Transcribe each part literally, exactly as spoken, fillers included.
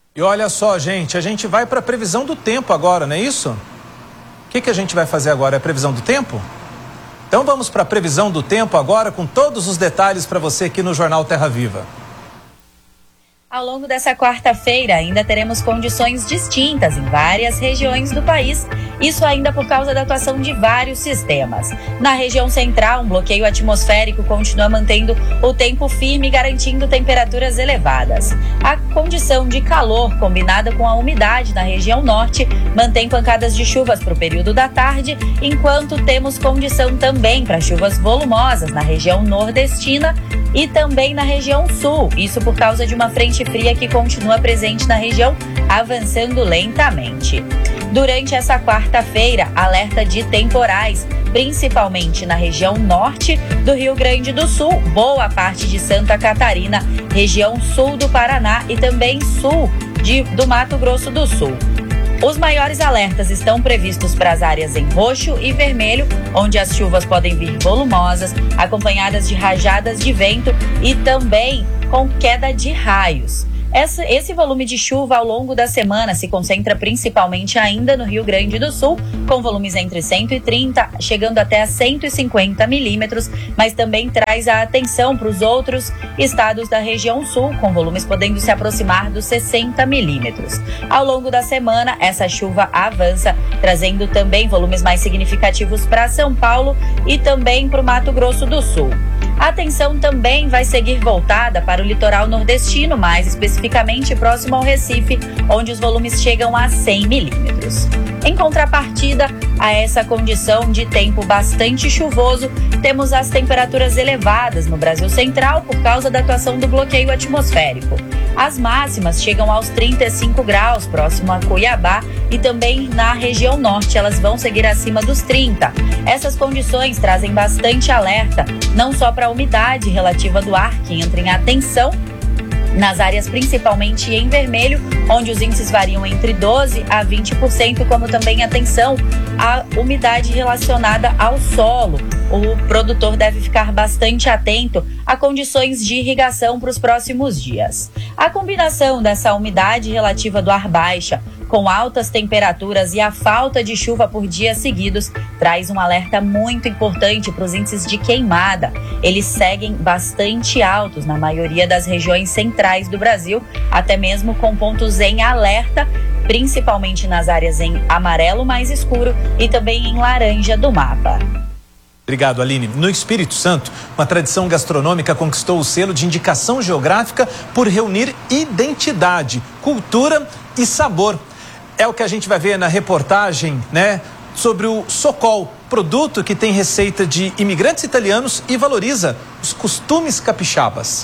E olha só, gente, a gente vai para a previsão do tempo agora, não é isso? O que, que a gente vai fazer agora? É a previsão do tempo? Então vamos para a previsão do tempo agora com todos os detalhes para você aqui no Jornal Terra Viva. Ao longo dessa quarta-feira, ainda teremos condições distintas em várias regiões do país, isso ainda por causa da atuação de vários sistemas. Na região central, um bloqueio atmosférico continua mantendo o tempo firme, garantindo temperaturas elevadas. A condição de calor, combinada com a umidade na região norte, mantém pancadas de chuvas para o período da tarde, enquanto temos condição também para chuvas volumosas na região nordestina e também na região sul, isso por causa de uma frente fria que continua presente na região, avançando lentamente. Durante essa quarta-feira, alerta de temporais, principalmente na região norte do Rio Grande do Sul, boa parte de Santa Catarina, região sul do Paraná e também sul de, do Mato Grosso do Sul. Os maiores alertas estão previstos para as áreas em roxo e vermelho, onde as chuvas podem vir volumosas, acompanhadas de rajadas de vento e também com queda de raios. Essa, esse volume de chuva ao longo da semana se concentra principalmente ainda no Rio Grande do Sul, com volumes entre cento e trinta, chegando até a cento e cinquenta milímetros, mas também traz a atenção para os outros estados da região sul, com volumes podendo se aproximar dos sessenta milímetros. Ao longo da semana, essa chuva avança, trazendo também volumes mais significativos para São Paulo e também para o Mato Grosso do Sul. A atenção também vai seguir voltada para o litoral nordestino, mais especificamente próximo ao Recife, onde os volumes chegam a cem milímetros. Em contrapartida a essa condição de tempo bastante chuvoso, temos as temperaturas elevadas no Brasil Central por causa da atuação do bloqueio atmosférico. As máximas chegam aos trinta e cinco graus próximo a Cuiabá e também na região norte elas vão seguir acima dos trinta. Essas condições trazem bastante alerta, não só para a umidade relativa do ar que entra em atenção, nas áreas principalmente em vermelho, onde os índices variam entre doze a vinte por cento, como também atenção à umidade relacionada ao solo. O produtor deve ficar bastante atento a condições de irrigação para os próximos dias. A combinação dessa umidade relativa do ar baixa com altas temperaturas e a falta de chuva por dias seguidos traz um alerta muito importante para os índices de queimada. Eles seguem bastante altos na maioria das regiões centrais do Brasil, até mesmo com pontos em alerta, principalmente nas áreas em amarelo mais escuro e também em laranja do mapa. Obrigado, Aline. No Espírito Santo, uma tradição gastronômica conquistou o selo de indicação geográfica por reunir identidade, cultura e sabor. É o que a gente vai ver na reportagem, né, sobre o Sokol, produto que tem receita de imigrantes italianos e valoriza os costumes capixabas.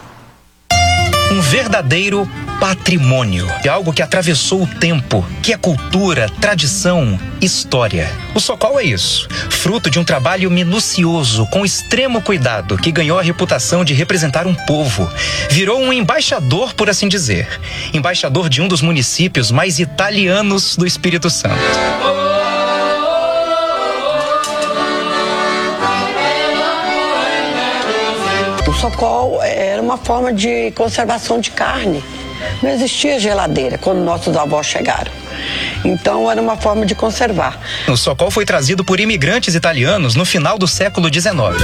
Um verdadeiro patrimônio, de algo que atravessou o tempo, que é cultura, tradição, história. O Sokol é isso, fruto de um trabalho minucioso, com extremo cuidado, que ganhou a reputação de representar um povo. Virou um embaixador, por assim dizer. Embaixador de um dos municípios mais italianos do Espírito Santo. O Sokol era uma forma de conservação de carne. Não existia geladeira quando nossos avós chegaram. Então era uma forma de conservar. O Sokol foi trazido por imigrantes italianos no final do século dezenove.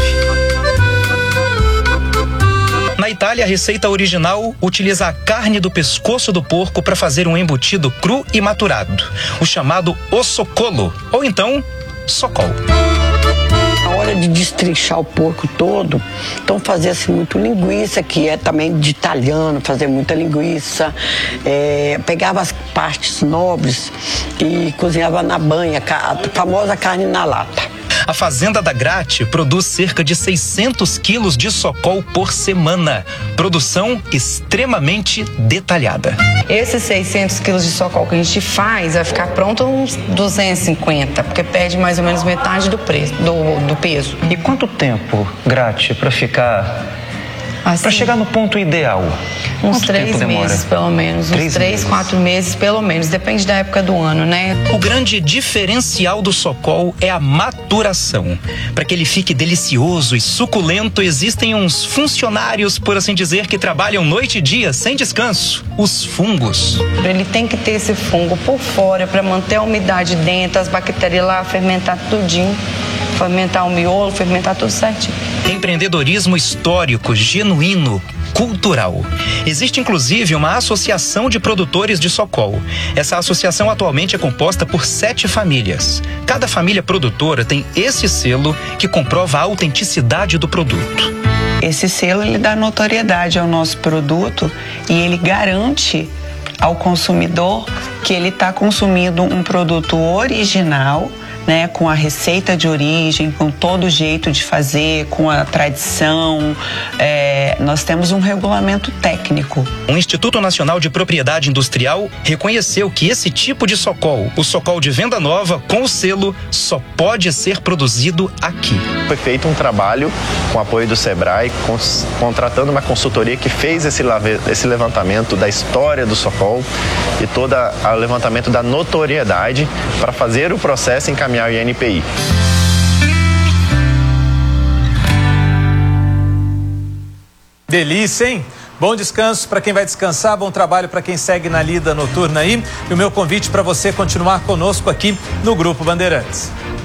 Na Itália, a receita original utiliza a carne do pescoço do porco para fazer um embutido cru e maturado, o chamado ossocolo, ou então Sokol. Na hora de destrinchar o porco todo, então fazia-se muito linguiça, que é também de italiano, fazer muita linguiça. É, pegava as partes nobres e cozinhava na banha, a famosa carne na lata. A fazenda da Grate produz cerca de seiscentos quilos de Sokol por semana. Produção extremamente detalhada. Esses seiscentos quilos de Sokol que a gente faz vai ficar pronto uns duzentos e cinquenta, porque perde mais ou menos metade do preço, do, do peso. E quanto tempo, Grate, para ficar Assim, para chegar no ponto ideal? Uns Quanto três tempo demora? meses, pelo menos. Três uns três, meses. quatro meses, pelo menos. Depende da época do ano, né? O grande diferencial do Sokol é a maturação. Para que ele fique delicioso e suculento, existem uns funcionários, por assim dizer, que trabalham noite e dia sem descanso. Os fungos. Ele tem que ter esse fungo por fora para manter a umidade dentro, as bactérias lá, fermentar tudinho. Fermentar o miolo, fermentar tudo certinho. Empreendedorismo histórico, genuíno, cultural. Existe inclusive uma associação de produtores de Sokol. Essa associação atualmente é composta por sete famílias. Cada família produtora tem esse selo que comprova a autenticidade do produto. Esse selo ele dá notoriedade ao nosso produto e ele garante ao consumidor que ele está consumindo um produto original, né, com a receita de origem, com todo o jeito de fazer, com a tradição. É, nós temos um regulamento técnico. O Instituto Nacional de Propriedade Industrial reconheceu que esse tipo de Sokol, o Sokol de venda nova com o selo, só pode ser produzido aqui. Foi feito um trabalho com apoio do Sebrae, cons- contratando uma consultoria que fez esse, lave- esse levantamento da história do Sokol e todo o levantamento da notoriedade para fazer o processo encaminhar o I N P I. Delícia, hein? Bom descanso para quem vai descansar, bom trabalho para quem segue na lida noturna aí. E o meu convite para você continuar conosco aqui no Grupo Bandeirantes.